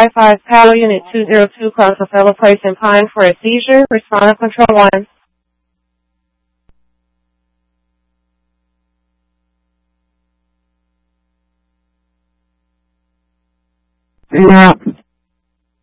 5 Paddle Unit 202 calls a fellow place in Pine for a seizure. Respond to Control 1. Yeah.